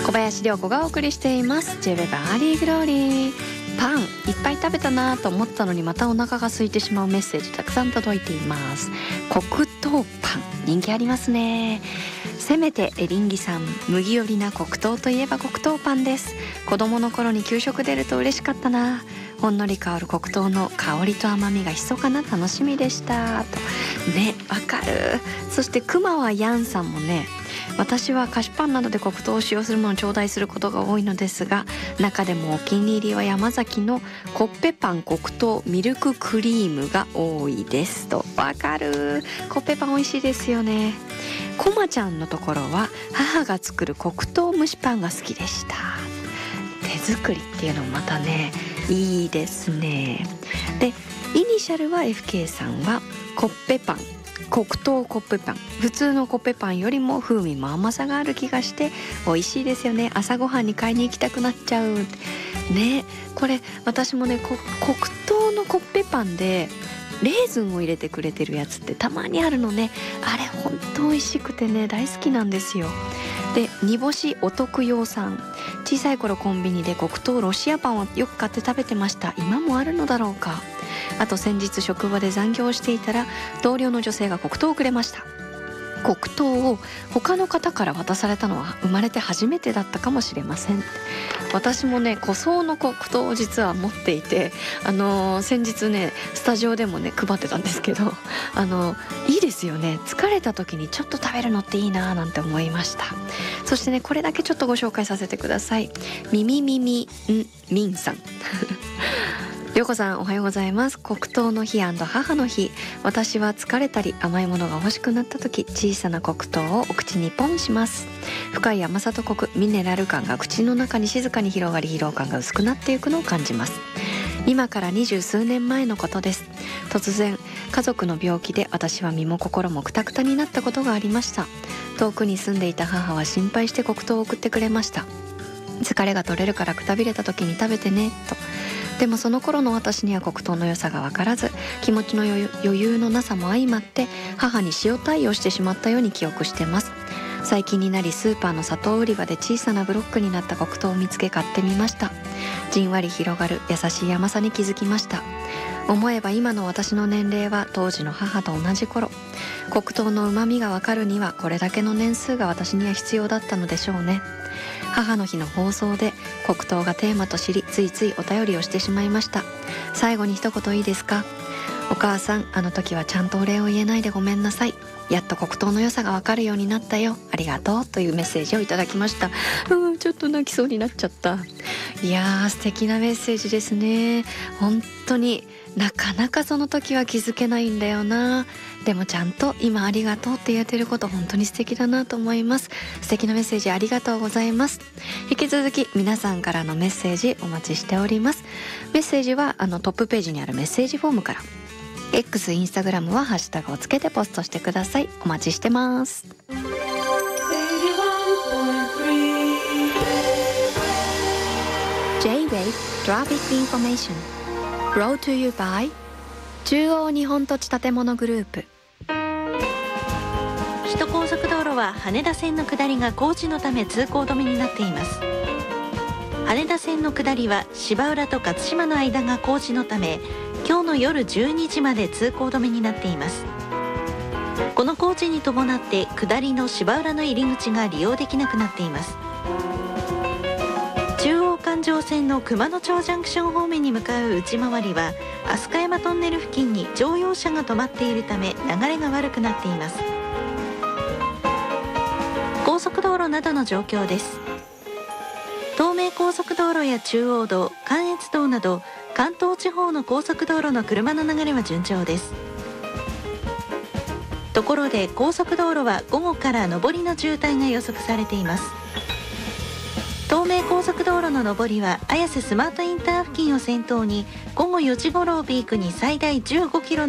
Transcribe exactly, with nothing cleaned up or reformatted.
小林涼子がお送りしています J-ウェブ アーリーグローリー。パンいっぱい食べたなと思ったのにまたお腹が空いてしまうメッセージたくさん届いています。黒糖パン人気ありますね。せめてエリンギさん、麦寄りな黒糖といえば黒糖パンです。子供の頃に給食出ると嬉しかったな。ほんのり香る黒糖の香りと甘みが密かな楽しみでしたとね。わかる。そして熊はヤンさんもね、私は菓子パンなどで黒糖を使用するものを頂戴することが多いのですが、中でもお気に入りは山崎のコッペパン黒糖ミルククリームが多いですと。わかる。コッペパン美味しいですよね。コマちゃんのところは母が作る黒糖蒸しパンが好きでした。手作りっていうのもまたねいいですね。でイニシャルは エフケー さんはコッペパン、黒糖コッペパン、普通のコッペパンよりも風味も甘さがある気がして美味しいですよね。朝ごはんに買いに行きたくなっちゃうね。これ私もね黒糖のコッペパンでレーズンを入れてくれてるやつってたまにあるのね。あれほんと美味しくてね大好きなんですよ。で煮干しお徳用さん、小さい頃コンビニで黒糖ロシアパンをよく買って食べてました。今もあるのだろうか。あと先日職場で残業をしていたら同僚の女性が黒糖をくれました。黒糖を他の方から渡されたのは生まれて初めてだったかもしれません。私もね古層の黒糖を実は持っていて、あのー、先日ねスタジオでもね配ってたんですけど、あのー、いいですよね。疲れた時にちょっと食べるのっていいななんて思いました。そしてねこれだけちょっとご紹介させてください。みみみみんみんさんりょうこさんおはようございます。黒糖の日&母の日、私は疲れたり甘いものが欲しくなった時、小さな黒糖をお口にポンします。深い甘さとコク、ミネラル感が口の中に静かに広がり、疲労感が薄くなっていくのを感じます。今から二十数年前のことです。突然家族の病気で私は身も心もクタクタになったことがありました。遠くに住んでいた母は心配して黒糖を送ってくれました。疲れが取れるからくたびれた時に食べてねと。でもその頃の私には黒糖の良さが分からず、気持ちの余裕のなさも相まって母に塩対応してしまったように記憶してます。最近になりスーパーの砂糖売り場で小さなブロックになった黒糖を見つけ買ってみました。じんわり広がる優しい甘さに気づきました。思えば今の私の年齢は当時の母と同じ頃。黒糖の旨味が分かるにはこれだけの年数が私には必要だったのでしょうね。母の日の放送で黒糖がテーマと知り、ついついお便りをしてしまいました。最後に一言いいですか。お母さん、あの時はちゃんとお礼を言えないでごめんなさい。やっと黒糖の良さがわかるようになったよ。ありがとうというメッセージをいただきました。うん、ちょっと泣きそうになっちゃった。いやー素敵なメッセージですね。本当になかなかその時は気づけないんだよな。でもちゃんと今ありがとうって言えてること本当に素敵だなと思います。素敵なメッセージありがとうございます。引き続き皆さんからのメッセージお待ちしております。メッセージはあのトップページにあるメッセージフォームから、 X、インスタグラムはハッシュタグをつけてポストしてください。お待ちしてます。 J-ウェイブ Traffic Information Brought to you by 中央日本土地建物グループ。 首都高速道路は羽田線の下りが工事のため通行止めになっています。羽田線の下りは芝浦と勝島の間が工事のため今日の夜じゅうにじまで通行止めになっています。この工事に伴って下りの芝浦の入り口が利用できなくなっています。中央環状線の熊野町ジャンクション方面に向かう内回りは飛鳥山トンネル付近に乗用車が止まっているため流れが悪くなっています。高速道路などの状況です。東名高速道路や中央道、関越道など関東地方の高速道路の車の流れは順調です。ところで高速道路は午後から上りの渋滞が予測されています。東名高速道路の上りは綾瀬スマートインター付近を先頭に午後よじ頃をピークに最大じゅうごキロ